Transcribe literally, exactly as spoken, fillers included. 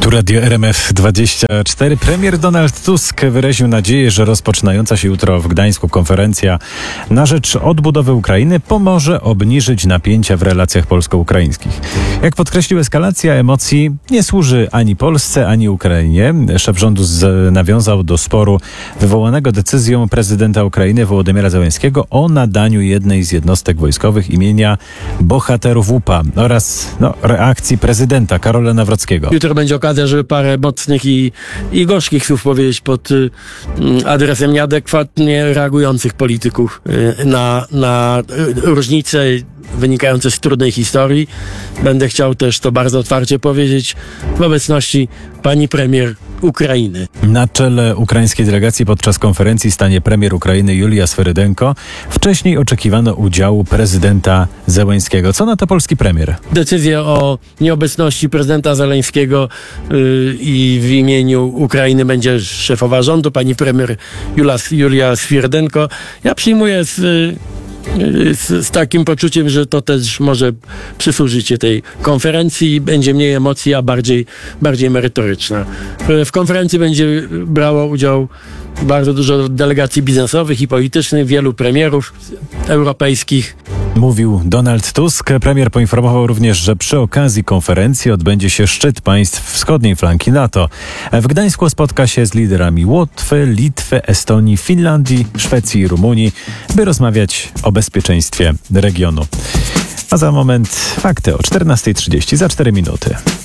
Tu Radio R M F dwadzieścia cztery. Premier Donald Tusk wyraził nadzieję, że rozpoczynająca się jutro w Gdańsku konferencja na rzecz odbudowy Ukrainy pomoże obniżyć napięcia w relacjach polsko-ukraińskich. Jak podkreślił, eskalacja emocji nie służy ani Polsce, ani Ukrainie. Szef rządu z, nawiązał do sporu wywołanego decyzją prezydenta Ukrainy Wołodymyra Zełenskiego o nadaniu jednej z jednostek wojskowych imienia bohaterów U P A oraz no, reakcji prezydenta Karola Nawrockiego. Jutro będzie okazja, żeby parę mocnych i, i gorzkich słów powiedzieć pod y, adresem nieadekwatnie reagujących polityków y, na, na y, różnice wynikające z trudnej historii. Będę chciał też to bardzo otwarcie powiedzieć w obecności pani premier Ukrainy. Na czele ukraińskiej delegacji podczas konferencji stanie premier Ukrainy Julia Swerydenko. Wcześniej oczekiwano udziału prezydenta Zełenskiego. Co na to polski premier? Decyzję o nieobecności prezydenta Zełenskiego yy, i w imieniu Ukrainy będzie szefowa rządu, pani premier Julia, Julia Swerydenko. Ja przyjmuję z, z, z takim poczuciem, że to też może przysłużyć się tej konferencji i będzie mniej emocji, a bardziej, bardziej merytoryczna. W konferencji będzie brało udział bardzo dużo delegacji biznesowych i politycznych, wielu premierów europejskich. Mówił Donald Tusk. Premier poinformował również, że przy okazji konferencji odbędzie się szczyt państw wschodniej flanki NATO. W Gdańsku spotka się z liderami Łotwy, Litwy, Estonii, Finlandii, Szwecji i Rumunii, by rozmawiać o bezpieczeństwie regionu. A za moment fakty o czternastej trzydzieści, za cztery minuty.